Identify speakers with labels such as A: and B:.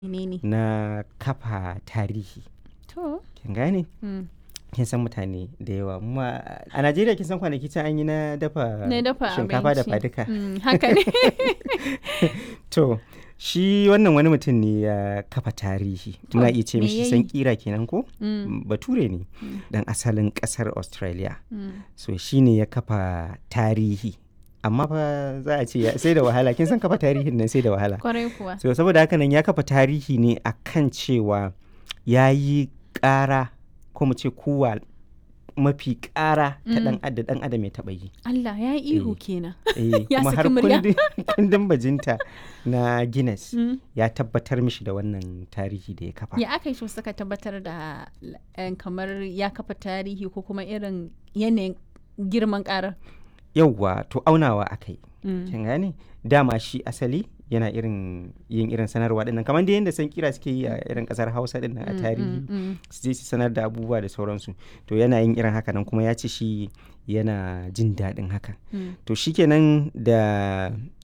A: Menene?
B: na kafa tarihi.
A: To.
B: Kin gane?
A: Mm.
B: Kin san mutane da yawa. A Najeriya kin san kwanaki can an yi na dafa
A: Na dafa
B: shinkafa da
A: abinci.
B: faduka.
A: Haka ne.
B: To, shi wannan wani mutum ne ya kafa tarihi.
A: To,
B: Muna iya ce
A: me
B: mishi
A: yayi?
B: san kira kenan ko?
A: Mm.
B: Bature ne.
A: Mm.
B: Dan asalin kasar Australia.
A: Mm.
B: So shi ne ya kafa tarihi. Amma fa za a ce sai da wahala. Kin san kafa tarihin nan sai da wahala.
A: Kwarai kuwa.
B: So saboda haka nan ya kafa tarihi ne akan cewa ya yi ƙara ko mu ce kuwa mafi ƙara ta ɗan adam ya taɓa yi.
A: Allah ya yi ihu kenan. Ya
B: Kuma har
A: saki murya.
B: kundin bajinta na Guinness
A: Mm.
B: ya tabbatar mishi da wannan tarihi da ya kafa.
A: Ya aka yi su suka tabbatar da kamar ya kafa tarihi ko kuma irin yanayin girman karar.
B: Yauwa to aunawa aka yi.
A: Mm.
B: Kin gane? Dama shi asali yana yin irin sanarwa dinnan kamar da yadda san kira suke yi a irin kasar Hausa dinnan a tarihi su je su sanar da abubuwa da sauransu. To yana yin irin haka nan kuma ya ce shi yana jin daɗin haka.
A: Mm.
B: To shikenan da